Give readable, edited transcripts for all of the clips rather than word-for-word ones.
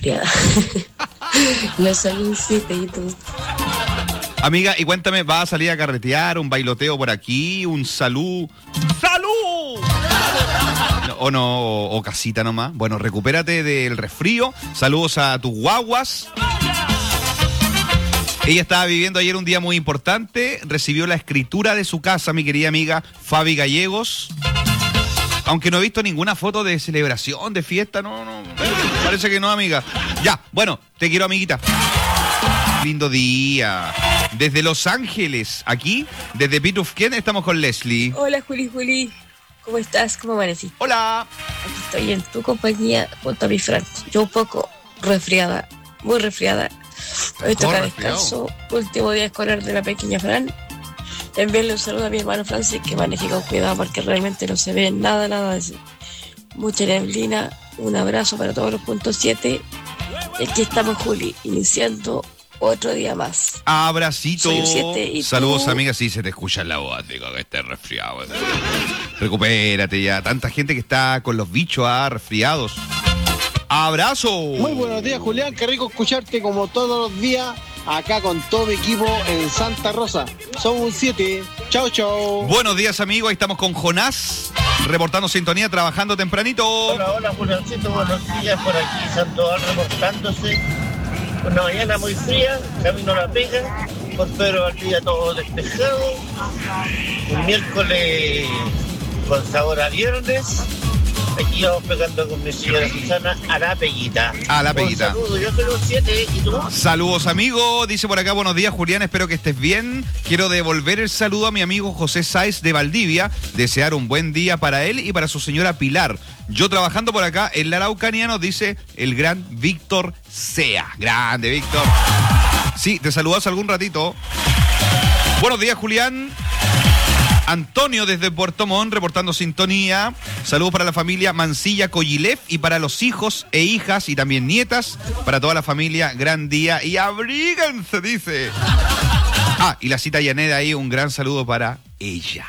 resfriada. Los saluditos. Amiga, y cuéntame, ¿vas a salir a carretear, un bailoteo por aquí, un salud? ¡Salud! ¿O no, o casita nomás? Bueno, recupérate del resfrío. Saludos a tus guaguas. Ella estaba viviendo ayer un día muy importante. Recibió la escritura de su casa, mi querida amiga Fabi Gallegos. Aunque no he visto ninguna foto de celebración, de fiesta, no. Parece que no, amiga. Ya, bueno, te quiero, amiguita. Lindo día. Desde Los Ángeles, aquí, desde Pitufquén, estamos con Leslie. Hola, Juli. ¿Cómo estás? ¿Cómo amaneciste? Hola. Aquí estoy en tu compañía junto a mi Fran. Yo un poco resfriada, muy resfriada. Hoy toca descanso. Último día escolar de la pequeña Fran. Enviarle un saludo a mi hermano Francis, que maneje con cuidado porque realmente no se ve nada de mucha neblina. Un abrazo para todos los puntos 7. Aquí estamos, Juli, iniciando otro día más. Abracito. Saludos, tú. amiga. Sí, se te escucha en la voz, digo que estés resfriado. Recupérate ya. Tanta gente que está con los bichos resfriados. ¡Abrazo! Muy buenos días, Julián. Qué rico escucharte como todos los días acá con todo mi equipo en Santa Rosa. Somos un 7. Chau. Buenos días, amigo. Ahí estamos con Jonás, reportando sintonía, trabajando tempranito. Hola, Juliancito. Buenos días por aquí. Sandoval reportándose. Una mañana muy fría, camino a La Pega, por Pedro Valdivia todo despejado. Un miércoles con sabor a viernes. Aquí vamos pegando con mi señora Susana a la peguita. A la peguita. Un saludo, yo soy un 7, ¿y tú? Saludos, amigo. Dice por acá, buenos días, Julián, espero que estés bien. Quiero devolver el saludo a mi amigo José Sáez de Valdivia. Desear un buen día para él y para su señora Pilar. Yo trabajando por acá en la Araucanía, nos dice el gran Víctor Sea. Grande, Víctor. Sí, te saludas algún ratito. Buenos días, Julián. Antonio desde Puerto Montt reportando sintonía. Saludos para la familia Mancilla Coyilef y para los hijos e hijas y también nietas. Para toda la familia, gran día y abríguense, dice. Y la cita Yaneda ahí, un gran saludo para ella.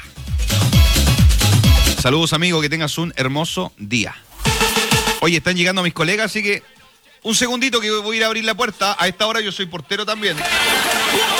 Saludos, amigo, que tengas un hermoso día. Oye, están llegando mis colegas, así que un segundito que voy a ir a abrir la puerta. A esta hora yo soy portero también.